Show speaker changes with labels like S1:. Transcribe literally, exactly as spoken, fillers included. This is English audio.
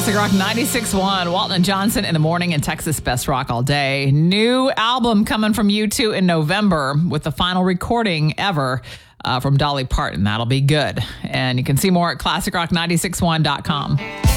S1: Classic Rock ninety-six point one. Walton and Johnson in the morning and Texas Best Rock all day. New album coming from U two in November with the final recording ever uh, from Dolly Parton. That'll be good. And you can see more at classic rock nine six one dot com.